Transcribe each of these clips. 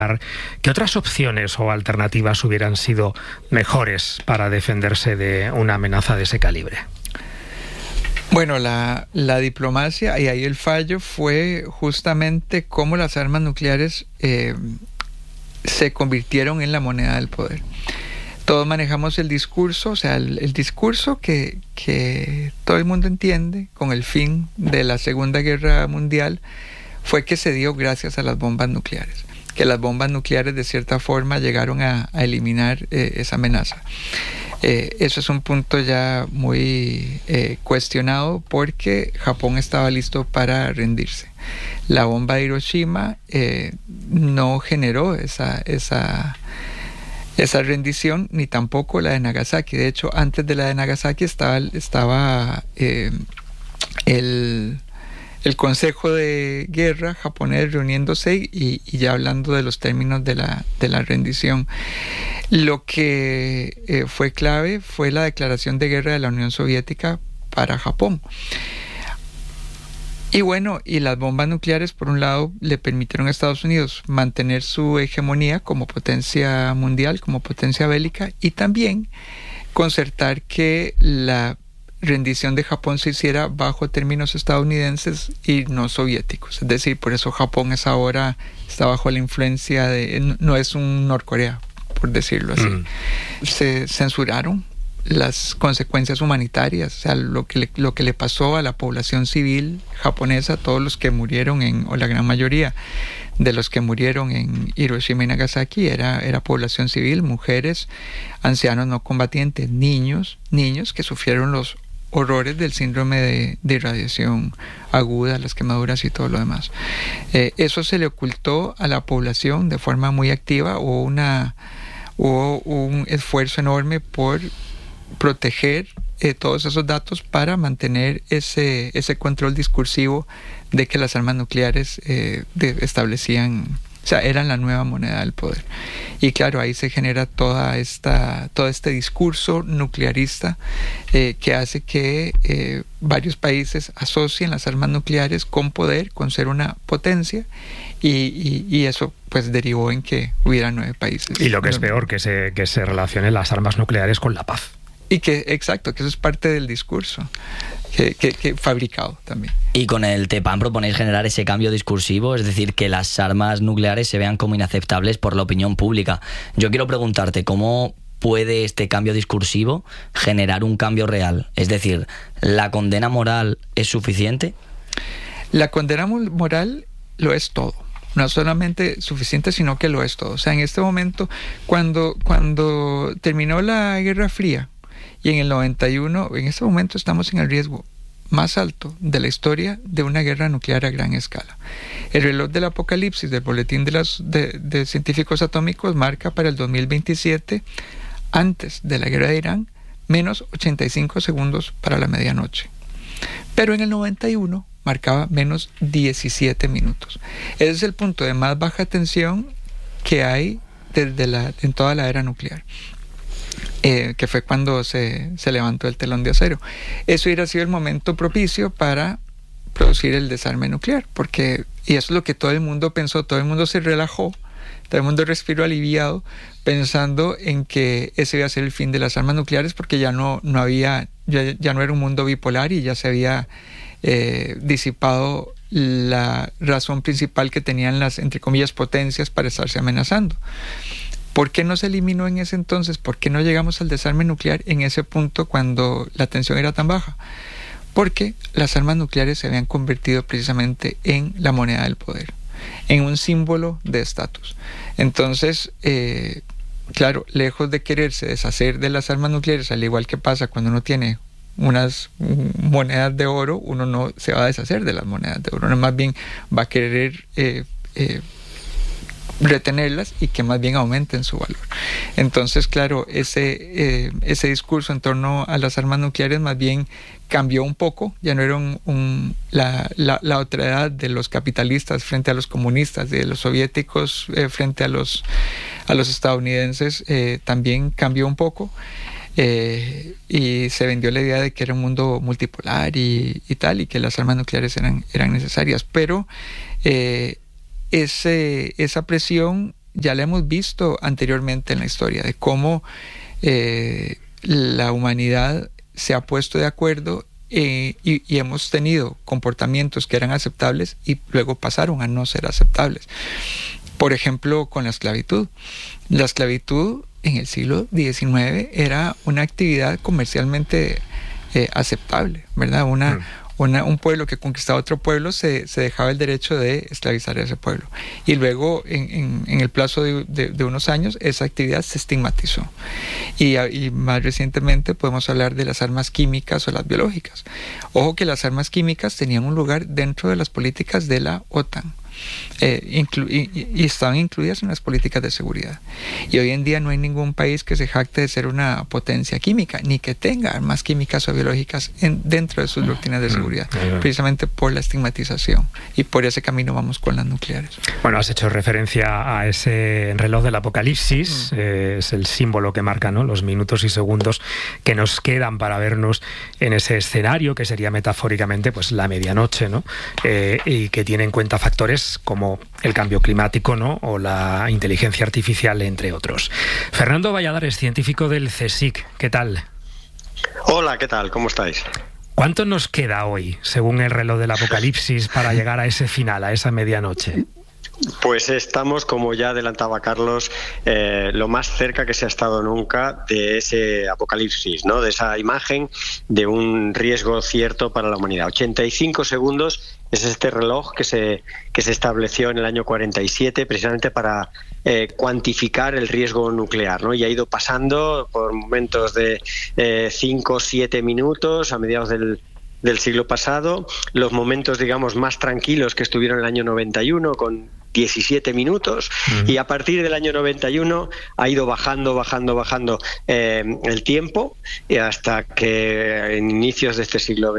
¿Qué otras opciones o alternativas hubieran sido mejores para defenderse de una amenaza de ese calibre? Bueno, la diplomacia, y ahí el fallo fue justamente cómo las armas nucleares se convirtieron en la moneda del poder. Todos manejamos el discurso, o sea, el discurso que todo el mundo entiende con el fin de la Segunda Guerra Mundial fue que se dio gracias a las bombas nucleares, que las bombas nucleares de cierta forma llegaron a eliminar esa amenaza. Eso es un punto ya muy cuestionado porque Japón estaba listo para rendirse. La bomba de Hiroshima no generó esa rendición, ni tampoco la de Nagasaki. De hecho, antes de la de Nagasaki estaba el Consejo de Guerra japonés reuniéndose y ya hablando de los términos de la rendición. Lo que fue clave fue la declaración de guerra de la Unión Soviética para Japón. Y bueno, y las bombas nucleares, por un lado, le permitieron a Estados Unidos mantener su hegemonía como potencia mundial, como potencia bélica, y también concertar que la rendición de Japón se hiciera bajo términos estadounidenses y no soviéticos. Es decir, por eso Japón ahora está bajo la influencia no es un Norcorea, por decirlo así. Se censuraron las consecuencias humanitarias, o sea, lo que le pasó a la población civil japonesa, todos los que murieron o la gran mayoría de los que murieron en Hiroshima y Nagasaki era población civil, mujeres, ancianos no combatientes, niños que sufrieron los horrores del síndrome de irradiación aguda, las quemaduras y todo lo demás. Eso se le ocultó a la población de forma muy activa. Hubo un esfuerzo enorme por proteger todos esos datos para mantener ese control discursivo de que las armas nucleares establecían, o sea, eran la nueva moneda del poder. Y claro, ahí se genera todo este discurso nuclearista que hace que varios países asocien las armas nucleares con poder, con ser una potencia, y eso pues derivó en que hubiera 9 países. Y lo que es peor, que se relacionen las armas nucleares con la paz. Y que eso es parte del discurso que fabricado también. Y con el TEPAN proponéis generar ese cambio discursivo, es decir, que las armas nucleares se vean como inaceptables por la opinión pública. Yo quiero preguntarte, ¿cómo puede este cambio discursivo generar un cambio real? Es decir, ¿la condena moral es suficiente? La condena moral lo es todo. No solamente suficiente, sino que lo es todo. O sea, en este momento, cuando terminó la Guerra Fría, y en el 91, en este momento estamos en el riesgo más alto de la historia de una guerra nuclear a gran escala. El reloj del apocalipsis del Boletín de Científicos Atómicos marca para el 2027, antes de la guerra de Irán, menos 85 segundos para la medianoche. Pero en el 91 marcaba menos 17 minutos. Ese es el punto de más baja tensión que hay en toda la era nuclear. Que fue cuando se levantó el telón de acero. Eso hubiera sido el momento propicio para producir el desarme nuclear, y eso es lo que todo el mundo pensó, todo el mundo se relajó, todo el mundo respiró aliviado, pensando en que ese iba a ser el fin de las armas nucleares, porque ya no era un mundo bipolar y ya se había disipado la razón principal que tenían las, entre comillas, potencias para estarse amenazando. ¿Por qué no se eliminó en ese entonces? ¿Por qué no llegamos al desarme nuclear en ese punto cuando la tensión era tan baja? Porque las armas nucleares se habían convertido precisamente en la moneda del poder, en un símbolo de estatus. Entonces, claro, lejos de quererse deshacer de las armas nucleares, al igual que pasa cuando uno tiene unas monedas de oro, uno no se va a deshacer de las monedas de oro, uno más bien va a querer retenerlas y que más bien aumenten su valor. Entonces, claro, ese discurso en torno a las armas nucleares más bien cambió un poco, ya no era la otredad de los capitalistas frente a los comunistas, de los soviéticos frente a los estadounidenses, también cambió un poco. Y se vendió la idea de que era un mundo multipolar y tal, y que las armas nucleares eran necesarias, pero esa presión ya la hemos visto anteriormente en la historia, de cómo la humanidad se ha puesto de acuerdo y hemos tenido comportamientos que eran aceptables y luego pasaron a no ser aceptables. Por ejemplo, con la esclavitud. La esclavitud en el siglo XIX era una actividad comercialmente aceptable, ¿verdad? Un pueblo que conquistaba otro pueblo se dejaba el derecho de esclavizar a ese pueblo. Y luego, en el plazo de unos años, esa actividad se estigmatizó. Y más recientemente podemos hablar de las armas químicas o las biológicas. Ojo que las armas químicas tenían un lugar dentro de las políticas de la OTAN. Y estaban incluidas en las políticas de seguridad. Y hoy en día no hay ningún país que se jacte de ser una potencia química, ni que tenga armas químicas o biológicas dentro de sus doctrinas de seguridad, precisamente por la estigmatización. Y por ese camino vamos con las nucleares. Bueno, has hecho referencia a ese reloj del apocalipsis, es el símbolo que marca, ¿no?, los minutos y segundos que nos quedan para vernos en ese escenario que sería metafóricamente pues la medianoche, ¿no? Y que tiene en cuenta factores como el cambio climático, ¿no?, o la inteligencia artificial, entre otros. Fernando Valladares, científico del CSIC, ¿qué tal? Hola, ¿qué tal? ¿Cómo estáis? ¿Cuánto nos queda hoy, según el reloj del apocalipsis, para llegar a ese final, a esa medianoche? Pues estamos, como ya adelantaba Carlos, lo más cerca que se ha estado nunca de ese apocalipsis, ¿no?, de esa imagen de un riesgo cierto para la humanidad. 85 segundos es este reloj que se estableció en el año 47 precisamente para cuantificar el riesgo nuclear, ¿no? Y ha ido pasando por momentos de 5 o 7 minutos a mediados del siglo pasado, los momentos, digamos, más tranquilos que estuvieron en el año 91 con 17 minutos, y a partir del año 91 ha ido bajando el tiempo, y hasta que en inicios de este siglo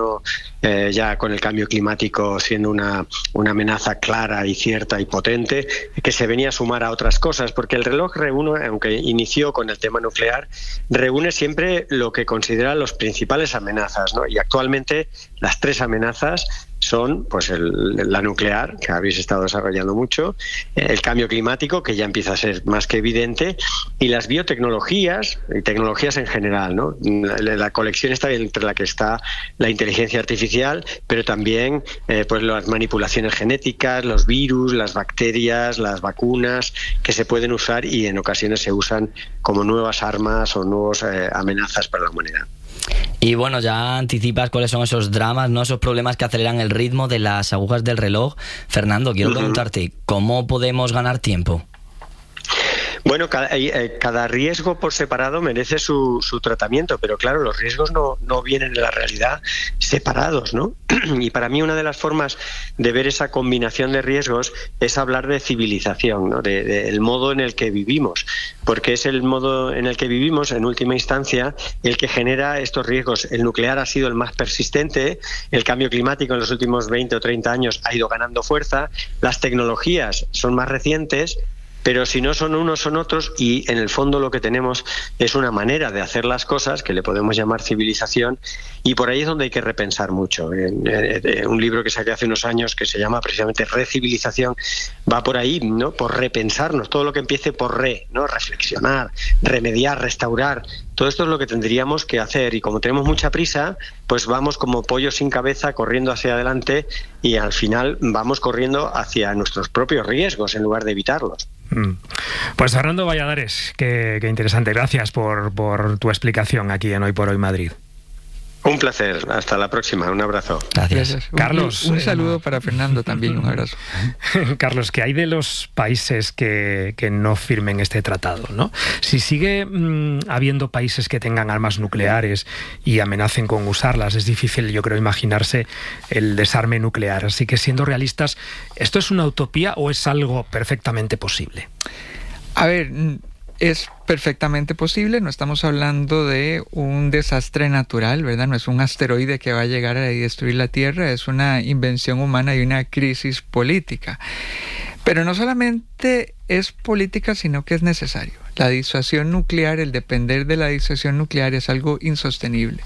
XXI, ya con el cambio climático siendo una amenaza clara y cierta y potente, que se venía a sumar a otras cosas, porque el reloj reúne, aunque inició con el tema nuclear, reúne siempre lo que considera las principales amenazas, ¿no? Y actualmente las 3 amenazas son pues la nuclear, que habéis estado desarrollando mucho, el cambio climático, que ya empieza a ser más que evidente, y las biotecnologías y tecnologías en general, ¿no? La colección está entre la que está la inteligencia artificial, pero también pues las manipulaciones genéticas, los virus, las bacterias, las vacunas, que se pueden usar y en ocasiones se usan como nuevas armas o nuevas amenazas para la humanidad. Y bueno, ya anticipas cuáles son esos dramas, ¿no?, esos problemas que aceleran el ritmo de las agujas del reloj. Fernando, quiero preguntarte, ¿cómo podemos ganar tiempo? Bueno, cada riesgo por separado merece su tratamiento, pero claro, los riesgos no vienen en la realidad separados, ¿no? Y para mí una de las formas de ver esa combinación de riesgos es hablar de civilización, ¿no?, del modo en el que vivimos, porque es el modo en el que vivimos, en última instancia, el que genera estos riesgos. El nuclear ha sido el más persistente, el cambio climático en los últimos 20 o 30 años ha ido ganando fuerza, las tecnologías son más recientes, pero si no son unos son otros, y en el fondo lo que tenemos es una manera de hacer las cosas que le podemos llamar civilización, y por ahí es donde hay que repensar mucho. Un libro que saqué hace unos años que se llama precisamente Recivilización va por ahí, ¿no?, por repensarnos, todo lo que empiece por ¿no?, reflexionar, remediar, restaurar. Todo esto es lo que tendríamos que hacer, y como tenemos mucha prisa, pues vamos como pollos sin cabeza corriendo hacia adelante, y al final vamos corriendo hacia nuestros propios riesgos en lugar de evitarlos. Pues Fernando Valladares, qué interesante. Gracias por tu explicación aquí en Hoy por Hoy Madrid. Un placer, hasta la próxima, un abrazo. Gracias. Carlos, un saludo para Fernando también, un abrazo. Carlos, ¿qué hay de los países que no firmen este tratado, ¿no? Si sigue habiendo países que tengan armas nucleares y amenacen con usarlas, es difícil, yo creo, imaginarse el desarme nuclear. Así que, siendo realistas, ¿esto es una utopía o es algo perfectamente posible? A ver, es perfectamente posible, no estamos hablando de un desastre natural, ¿verdad? No es un asteroide que va a llegar a destruir la Tierra, es una invención humana y una crisis política. Pero no solamente es política, sino que es necesario. La disuasión nuclear, el depender de la disuasión nuclear es algo insostenible.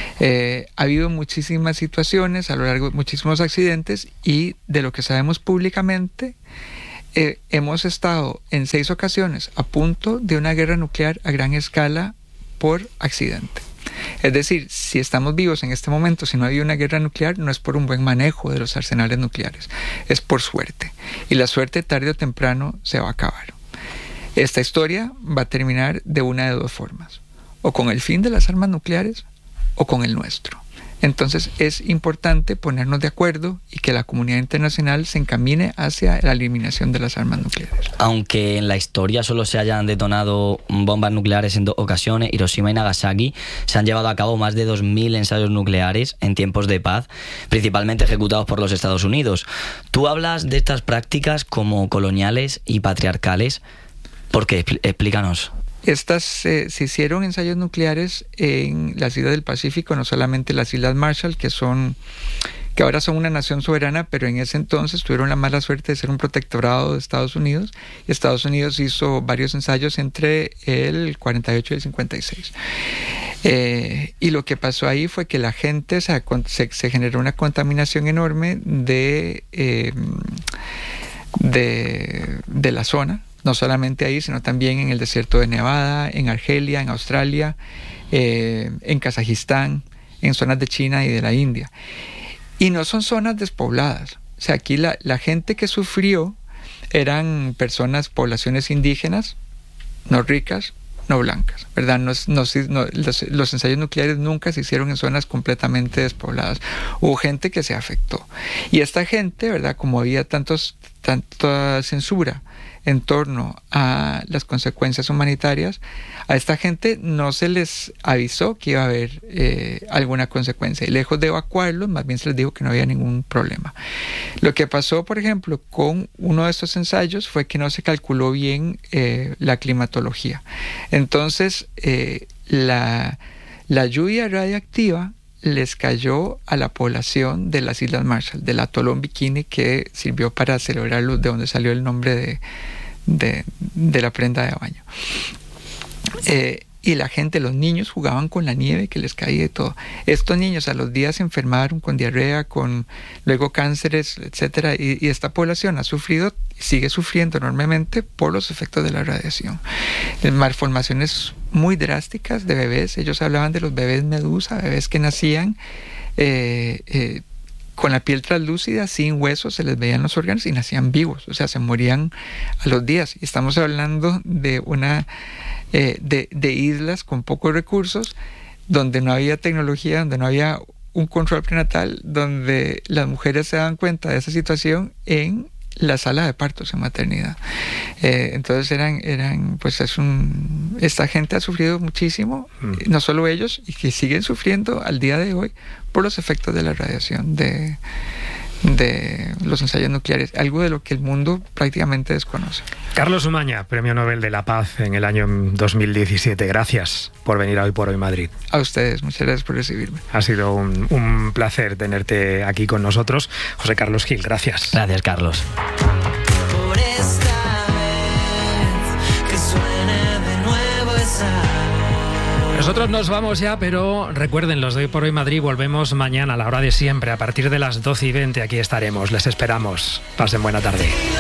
Ha habido muchísimas situaciones a lo largo de muchísimos accidentes, y de lo que sabemos públicamente, hemos estado en 6 ocasiones a punto de una guerra nuclear a gran escala por accidente. Es decir, si estamos vivos en este momento, si no hay una guerra nuclear, no es por un buen manejo de los arsenales nucleares, es por suerte. Y la suerte tarde o temprano se va a acabar. Esta historia va a terminar de una de 2 formas, o con el fin de las armas nucleares o con el nuestro. Entonces es importante ponernos de acuerdo y que la comunidad internacional se encamine hacia la eliminación de las armas nucleares. Aunque en la historia solo se hayan detonado bombas nucleares en 2 ocasiones, Hiroshima y Nagasaki, se han llevado a cabo más de 2.000 ensayos nucleares en tiempos de paz, principalmente ejecutados por los Estados Unidos. Tú hablas de estas prácticas como coloniales y patriarcales. ¿Por qué? Explícanos. Se hicieron ensayos nucleares en las islas del Pacífico, no solamente las Islas Marshall, que ahora son una nación soberana, pero en ese entonces tuvieron la mala suerte de ser un protectorado de Estados Unidos, y Estados Unidos hizo varios ensayos entre el 48 y el 56. Y lo que pasó ahí fue que la gente, se generó una contaminación enorme de la zona. No solamente ahí, sino también en el desierto de Nevada, en Argelia, en Australia, en Kazajistán, en zonas de China y de la India. Y no son zonas despobladas. O sea, aquí la gente que sufrió eran poblaciones indígenas, no ricas, no blancas, ¿verdad? Los ensayos nucleares nunca se hicieron en zonas completamente despobladas. Hubo gente que se afectó. Y esta gente, ¿verdad? Como había tanta censura en torno a las consecuencias humanitarias, a esta gente no se les avisó que iba a haber alguna consecuencia, y lejos de evacuarlos, más bien se les dijo que no había ningún problema. Lo que pasó, por ejemplo, con uno de estos ensayos fue que no se calculó bien la climatología. Entonces, la lluvia radiactiva les cayó a la población de las Islas Marshall, del atolón Bikini, que sirvió para celebrarlo, de donde salió el nombre de la prenda de baño. Y la gente, los niños jugaban con la nieve que les caía y todo. Estos niños a los días se enfermaron con diarrea, luego cánceres, etcétera, y esta población ha sufrido y sigue sufriendo enormemente por los efectos de la radiación. Malformaciones muy drásticas de bebés. Ellos hablaban de los bebés medusa, bebés que nacían con la piel translúcida, sin huesos, se les veían los órganos y nacían vivos, o sea, se morían a los días. Y estamos hablando de de islas con pocos recursos, donde no había tecnología, donde no había un control prenatal, donde las mujeres se dan cuenta de esa situación en la sala de partos en maternidad. Entonces esta gente ha sufrido muchísimo, no solo ellos, y que siguen sufriendo al día de hoy por los efectos de la radiación de los ensayos nucleares, algo de lo que el mundo prácticamente desconoce. Carlos Umaña, Premio Nobel de la Paz en el año 2017. Gracias por venir a Hoy por Hoy Madrid. A ustedes, muchas gracias por recibirme. Ha sido un placer tenerte aquí con nosotros. José Carlos Gil, gracias. Gracias, Carlos. Por esta vez, que suene de nuevo esa. Nosotros nos vamos ya, pero recuerden, los de Hoy por Hoy Madrid volvemos mañana a la hora de siempre, a partir de las 12:20. Aquí estaremos, les esperamos. Pasen buena tarde.